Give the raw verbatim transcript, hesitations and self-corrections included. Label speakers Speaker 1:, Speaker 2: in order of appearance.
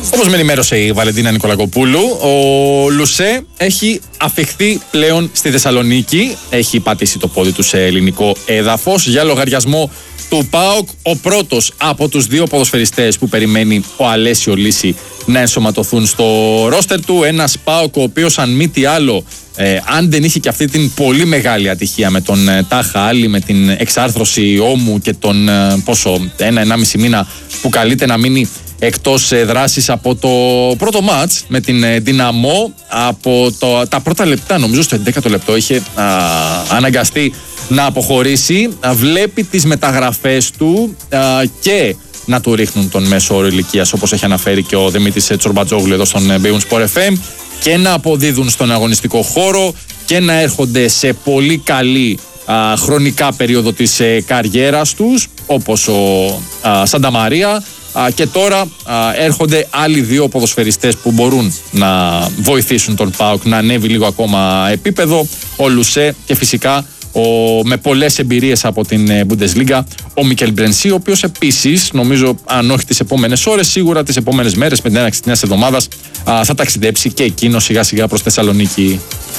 Speaker 1: Όπως με ενημέρωσε η Βαλεντίνα Νικολακοπούλου, ο Λουσέ έχει αφιχθεί πλέον στη Θεσσαλονίκη. Έχει πατήσει το πόδι του σε ελληνικό έδαφος για λογαριασμό του ΠΑΟΚ. Ο πρώτος από τους δύο ποδοσφαιριστές που περιμένει ο Αλέσιο Λύση να ενσωματωθούν στο ρόστερ του. Ένας ΠΑΟΚ ο οποίος, αν μη τι άλλο, ε, αν δεν είχε και αυτή την πολύ μεγάλη ατυχία με τον ε, Τάχα Άλλη, με την εξάρθρωση ώμου και τον ε, πόσο, ένα-ενάμιση μήνα που καλείται να μείνει εκτός ε, δράσης από το πρώτο μάτς με την ε, Δυναμό, από το, τα πρώτα λεπτά, νομίζω στο έντεκατο λεπτό είχε α, αναγκαστεί να αποχωρήσει. Α, βλέπει τις μεταγραφές του α, και να του ρίχνουν τον μέσο όρο ηλικίας, όπως έχει αναφέρει και ο Δημήτρης Τσορμπατζόγλου εδώ στον Bein Sport εφ εμ, και να αποδίδουν στον αγωνιστικό χώρο και να έρχονται σε πολύ καλή α, χρονικά περίοδο της ε, καριέρας τους, όπως ο α, Σανταμαρία, α, και τώρα α, έρχονται άλλοι δύο ποδοσφαιριστές που μπορούν να βοηθήσουν τον ΠΑΟΚ να ανέβει λίγο ακόμα επίπεδο, ο Λουσέ και φυσικά ο, με πολλές εμπειρίες από την Bundesliga, ο Μικέλ Μπρενσί, ο οποίος επίσης, νομίζω, αν όχι τις επόμενες ώρες, σίγουρα τις επόμενες μέρες με την έναρξη της νέας εβδομάδας θα ταξιδέψει και εκείνο σιγά σιγά προς Θεσσαλονίκη.